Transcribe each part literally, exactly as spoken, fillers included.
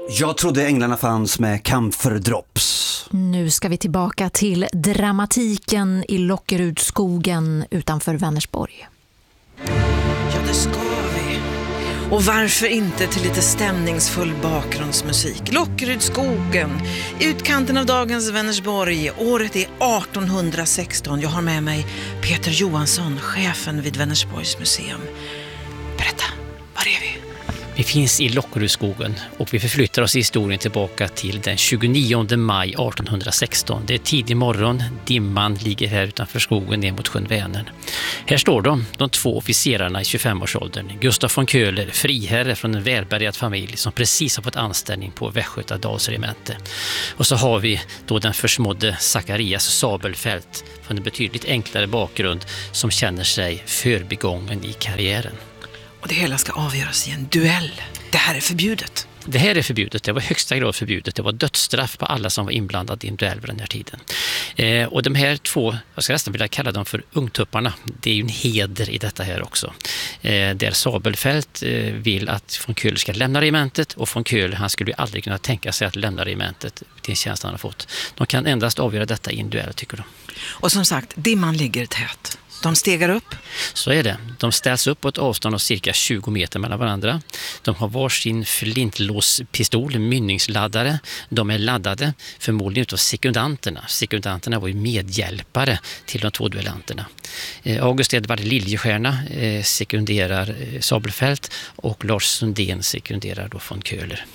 Jag trodde änglarna fanns med camphordrops. Nu ska vi tillbaka till dramatiken i Lockerudsskogen utanför Vänersborg. Ja, det ska vi. Och varför inte till lite stämningsfull bakgrundsmusik? Lockerudsskogen, utkanten av dagens Vänersborg. Året är arton sexton. Jag har med mig Peter Johansson, chefen vid Vänersborgs museum. Berätta, var är vi? Vi finns i Lockerudsskogen och vi förflyttar oss i historien tillbaka till den tjugonionde maj arton sexton. Det är tidig morgon, dimman ligger här utanför skogen ner mot sjön Vänern. Här står de, de två officerarna i tjugofemårsåldern. Gustaf von Köhler, friherre från en välbärgad familj som precis har fått anställning på Västgötadalsregemente. Och så har vi då den försmådde Zacharias Sabelfält från en betydligt enklare bakgrund som känner sig förbigången i karriären. Och det hela ska avgöras i en duell. Det här är förbjudet. Det här är förbjudet, det var högsta grad förbjudet. Det var dödsstraff på alla som var inblandade i en duell vid den här tiden. Eh, och de här två, jag ska nästan vilja kalla dem för ungtupparna, det är ju en heder i detta här också. Eh, där Sabelfält eh, vill att von Köhler ska lämna regementet, och von Köhler, han skulle ju aldrig kunna tänka sig att lämna regementet till en tjänst han har fått. De kan endast avgöra detta i en duell, tycker de. Och som sagt, dimman ligger tät. De stegar upp. Så är det. De ställs upp på ett avstånd av cirka tjugo meter mellan varandra. De har varsin flintlåspistol, mynningsladdare. De är laddade förmodligen utav sekundanterna. Sekundanterna var ju medhjälpare till de två duellanterna. August Edvard Liljestierna sekunderar Sabelfält och Lars Sundén sekunderar då von Köhler.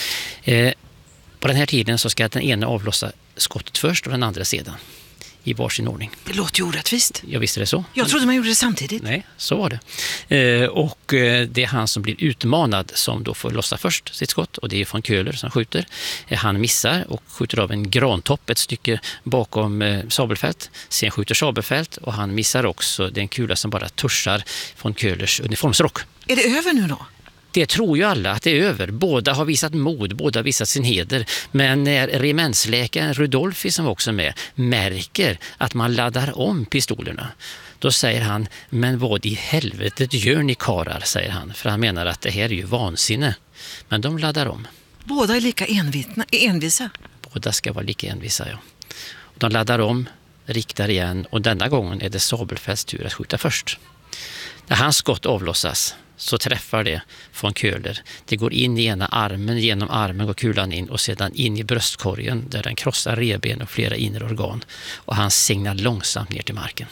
På den här tiden så ska den ena avlossa skottet först och den andra sedan. I varsin ordning. Det låter ju orättvist. Jag visste det så. Jag trodde man gjorde det samtidigt. Nej, så var det. Eh, och eh, det är han som blir utmanad som då får lossa först sitt skott, och det är von Köhler som skjuter. Eh, han missar och skjuter av en grantopp ett stycke bakom eh, Sabelfält. Sen skjuter Sabelfält och han missar också den kula som bara tuschar von Köhlers uniformsrock. Är det över nu då? Det tror ju alla att det är över. Båda har visat mod, båda har visat sin heder. Men när regementsläkaren Rudolfi, som också är med, märker att man laddar om pistolerna, då säger han, men vad i helvetet gör ni karar, säger han. För han menar att det här är ju vansinne. Men de laddar om. Båda är lika envitna, envisa? Båda ska vara lika envisa, ja. De laddar om, riktar igen, och denna gången är det Sabelfälts tur att skjuta först. När hans skott avlossas så träffar det von Köhler. Det går in i ena armen, genom armen går kulan in och sedan in i bröstkorgen där den krossar revben och flera inre organ. Och han signar långsamt ner till marken.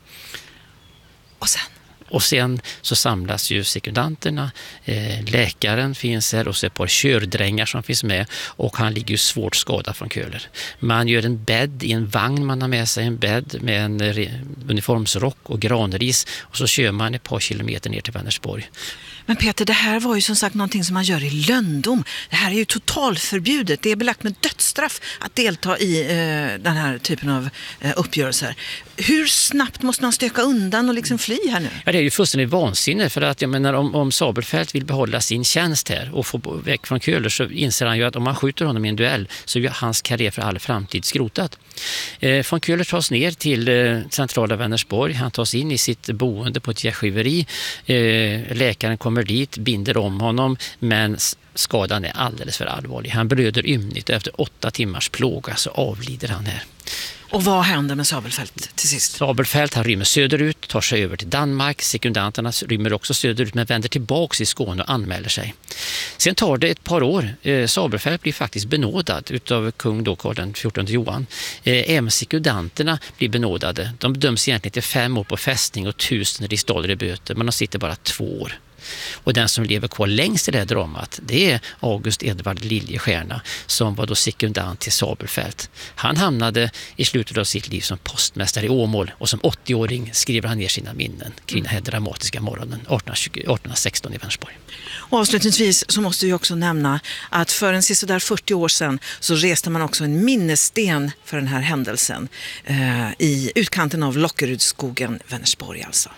Och sen? Och sen så samlas ju sekundanterna, eh, läkaren finns här och så ett par kördrängar som finns med, och han ligger ju svårt skadad från Köhler. Man gör en bädd i en vagn, man har med sig en bädd med en re- uniformsrock och granris, och så kör man ett par kilometer ner till Vänersborg. Men Peter, det här var ju som sagt någonting som man gör i löndom. Det här är ju totalförbjudet. Det är belagt med dödsstraff att delta i eh, den här typen av eh, uppgörelser. Hur snabbt måste man stöka undan och liksom fly här nu? Ja, det är ju fullständigt vansinne, för att jag menar, om, om Sabelfält vill behålla sin tjänst här och få väck från Köhler, så inser han ju att om man skjuter honom i en duell så är hans karriär för all framtid skrotat. Eh, von Köhler tas ner till eh, centrala Vänersborg. Han tas in i sitt boende på ett gärdsgiveri. Eh, läkaren kommer dit, binder om honom, men skadan är alldeles för allvarlig. Han blöder ymnigt och efter åtta timmars plåga så avlider han här. Och vad händer med Sabelfält till sist? Sabelfält, han rymmer söderut, tar sig över till Danmark. Sekundanterna rymmer också söderut men vänder tillbaka i Skåne och anmäler sig. Sen tar det ett par år. Eh, Sabelfält blir faktiskt benådad utav kung då Karl den fjortonde Johan. Eh, även sekundanterna blir benådade. De döms egentligen till fem år på fästning och tusen riksdaler i böter, men de sitter bara två år. Och den som lever kvar längst i det här dramat, det är August Edvard Liljestierna, som var då sekundant till Sabelfält. Han hamnade i slutet av sitt liv som postmästare i Åmål, och som åttio-åring skriver han ner sina minnen kring den här dramatiska morgonen arton sexton i Vänersborg. Och avslutningsvis så måste vi också nämna att för en sisådär fyrtio år sedan så reste man också en minnessten för den här händelsen eh, i utkanten av Lockerudsskogen, Vänersborg alltså.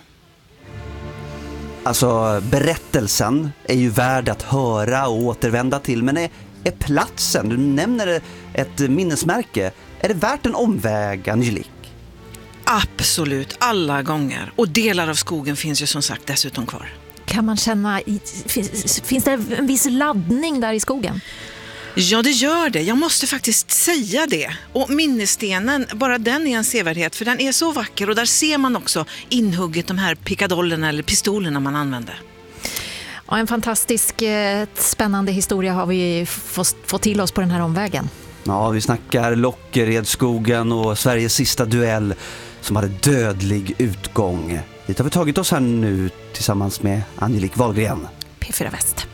Alltså, berättelsen är ju värd att höra och återvända till, men är, är platsen, du nämner ett minnesmärke, är det värt en omväg, Angelique? Absolut, alla gånger. Och delar av skogen finns ju som sagt dessutom kvar. Kan man känna, i, finns, finns det en viss laddning där i skogen? Ja, det gör det. Jag måste faktiskt säga det. Och minnesstenen, bara den är en sevärdhet, för den är så vacker och där ser man också inhugget de här pickadollerna eller pistolerna man använde. Ja, en fantastisk, eh, spännande historia har vi fått, fått till oss på den här omvägen. Ja, vi snackar Lockeredsskogen och Sveriges sista duell som hade dödlig utgång. Dit har vi tagit oss här nu tillsammans med Angelique Wahlgren. P fyra Väst.